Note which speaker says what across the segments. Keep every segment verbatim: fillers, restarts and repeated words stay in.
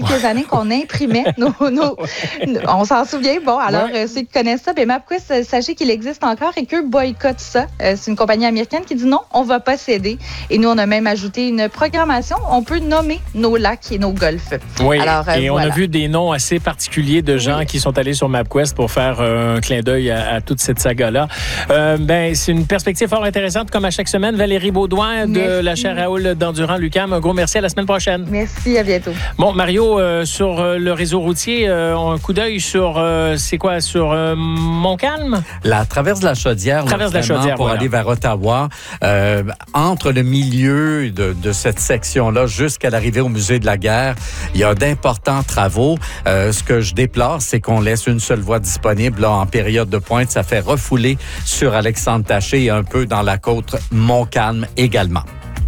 Speaker 1: quelques années qu'on imprimait nos... nos on s'en souvient. Bon, alors, ouais. euh, ceux qui connaissent ça, ben MapQuest, sachez qu'il existe encore et qu'eux boycottent ça. Euh, c'est une compagnie américaine qui dit non, on ne va pas céder. Et nous, on a même ajouté une programmation. On peut nommer nos lacs et nos golfs.
Speaker 2: Oui,
Speaker 1: alors, euh,
Speaker 2: et
Speaker 1: voilà.
Speaker 2: on a vu des noms assez particuliers de gens oui. qui sont allés sur MapQuest pour faire euh, un clin d'œil à, à toute cette saga-là. Euh, ben, c'est une perspective fort intéressante, comme à chaque semaine. Valérie Baudouin de merci. La chaire Raoul d'Endurant l'U Q A M. Un gros merci, à la semaine prochaine.
Speaker 1: Merci, à bientôt.
Speaker 2: Bon, Mario, euh, sur euh, le réseau routier, euh, un coup d'œil sur, euh, c'est quoi, sur euh, Montcalm?
Speaker 3: La traverse de la Chaudière,
Speaker 2: traverse de la Chaudière
Speaker 3: pour
Speaker 2: voilà.
Speaker 3: aller vers Ottawa. Euh, entre le milieu de, de cette section-là jusqu'à l'arrivée au musée de la guerre, il y a d'importants travaux. Euh, ce que je déplore, c'est qu'on laisse une seule voie disponible là, en période de pointe. Ça fait refouler sur Alexandre-Taché et un peu dans la côte Montcalm également.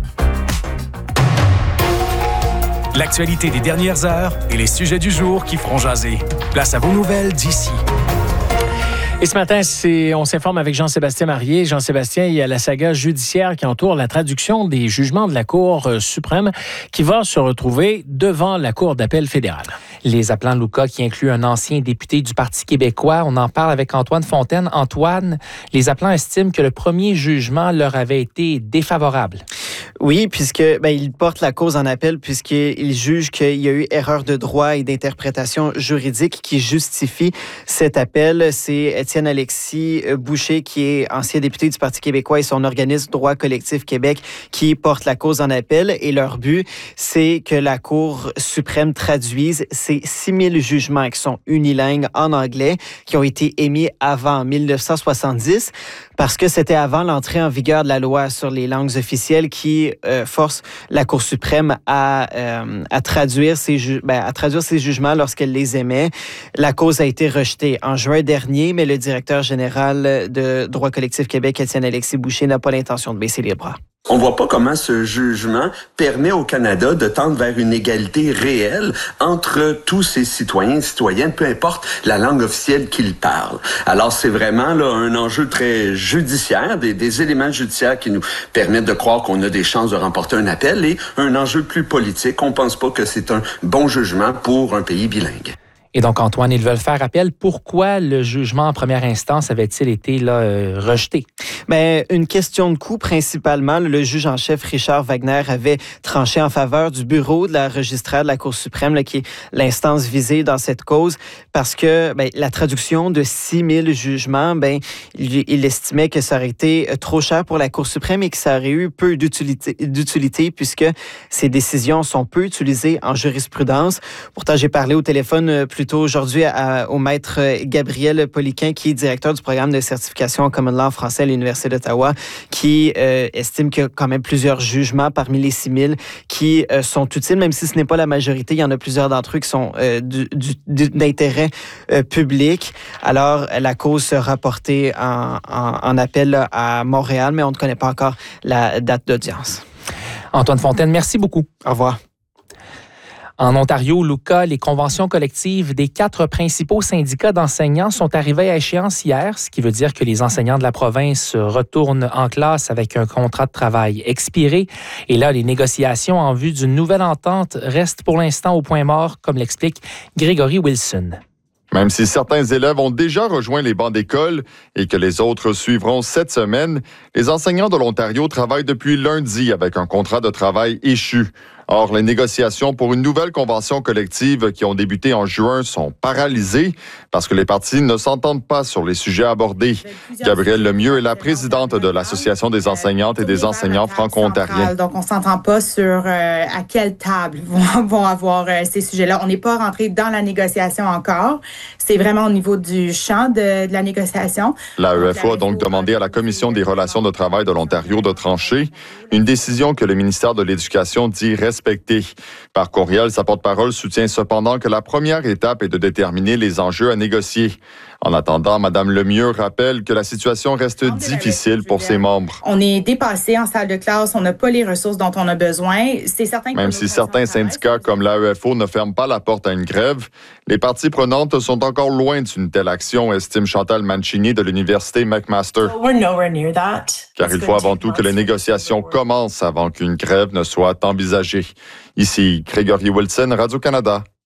Speaker 4: L'actualité des dernières heures et les sujets du jour qui feront jaser. Place à vos nouvelles d'ici.
Speaker 2: Et ce matin, c'est, on s'informe avec Jean-Sébastien Marié. Jean-Sébastien, il y a la saga judiciaire qui entoure la traduction des jugements de la Cour suprême qui va se retrouver devant la Cour d'appel fédérale.
Speaker 5: Les appelants Louka, qui inclut un ancien député du Parti québécois. On en parle avec Antoine Fontaine. Antoine, les appelants estiment que le premier jugement leur avait été défavorable.
Speaker 6: Oui, puisque ben, il porte la cause en appel puisqu'il juge qu'il y a eu erreur de droit et d'interprétation juridique qui justifie cet appel. C'est Étienne Alexis Boucher, qui est ancien député du Parti québécois, et son organisme Droit collectif Québec qui porte la cause en appel. Et leur but, c'est que la Cour suprême traduise ces six mille jugements qui sont unilingues en anglais, qui ont été émis avant dix-neuf cent soixante-dix, parce que c'était avant l'entrée en vigueur de la loi sur les langues officielles qui euh, force la Cour suprême à, euh, à, traduire ces ju- ben, à traduire ces jugements lorsqu'elle les émet. La cause a été rejetée en juin dernier, mais le directeur général de Droit collectif Québec, Étienne Alexis Boucher, n'a pas l'intention de baisser les bras.
Speaker 7: On voit pas comment ce jugement permet au Canada de tendre vers une égalité réelle entre tous ses citoyens et citoyennes, peu importe la langue officielle qu'ils parlent. Alors, c'est vraiment là un enjeu très judiciaire, des, des éléments judiciaires qui nous permettent de croire qu'on a des chances de remporter un appel, et un enjeu plus politique. On pense pas que c'est un bon jugement pour un pays bilingue.
Speaker 5: Et donc, Antoine, ils veulent faire appel. Pourquoi le jugement en première instance avait-il été là, euh, rejeté?
Speaker 6: Bien, une question de coût principalement. Le juge en chef Richard Wagner avait tranché en faveur du bureau de la registraire de la Cour suprême, là, qui est l'instance visée dans cette cause, parce que bien, la traduction de six mille jugements, bien, il, il estimait que ça aurait été trop cher pour la Cour suprême et que ça aurait eu peu d'utilité, d'utilité puisque ces décisions sont peu utilisées en jurisprudence. Pourtant, j'ai parlé au téléphone plus tôt aujourd'hui à, au maître Gabriel Poliquin, qui est directeur du programme de certification en common law français à l'Université d'Ottawa, qui euh, estime qu'il y a quand même plusieurs jugements parmi les six mille qui euh, sont utiles, même si ce n'est pas la majorité. Il y en a plusieurs d'entre eux qui sont euh, du, du, d'intérêt euh, public. Alors, la cause sera portée en, en, en appel à Montréal, mais on ne connaît pas encore la date d'audience.
Speaker 5: Antoine Fontaine, merci beaucoup.
Speaker 6: Au revoir.
Speaker 5: En Ontario, Louka, les conventions collectives des quatre principaux syndicats d'enseignants sont arrivées à échéance hier, ce qui veut dire que les enseignants de la province retournent en classe avec un contrat de travail expiré. Et là, les négociations en vue d'une nouvelle entente restent pour l'instant au point mort, comme l'explique Grégory Wilson.
Speaker 8: Même si certains élèves ont déjà rejoint les bancs d'école et que les autres suivront cette semaine, les enseignants de l'Ontario travaillent depuis lundi avec un contrat de travail échu. Or, les négociations pour une nouvelle convention collective qui ont débuté en juin sont paralysées parce que les partis ne s'entendent pas sur les sujets abordés. Gabrielle Lemieux est la présidente de l'Association des enseignantes et des enseignants franco-ontariens.
Speaker 9: Donc, on ne s'entend pas sur euh, à quelle table vont, vont avoir euh, ces sujets-là. On n'est pas rentré dans la négociation encore. C'est vraiment au niveau du champ de, de la négociation.
Speaker 8: L'A E F A a donc demandé à la Commission des relations de travail de l'Ontario de trancher, une décision que le ministère de l'Éducation dit respecter. Par courriel, sa porte-parole soutient cependant que la première étape est de déterminer les enjeux à négocier. En attendant, Mme Lemieux rappelle que la situation reste difficile pour ses membres.
Speaker 9: On est dépassé en salle de classe, on n'a pas les ressources dont on a besoin. C'est certain que
Speaker 8: Même si certains syndicats comme l'A E F O ne ferment pas la porte à une grève, les parties prenantes sont encore loin d'une telle action, estime Chantal Mancini de l'Université McMaster. Car il faut avant tout que les négociations commencent avant qu'une grève ne soit envisagée. Ici, Grégory Wilson, Radio-Canada.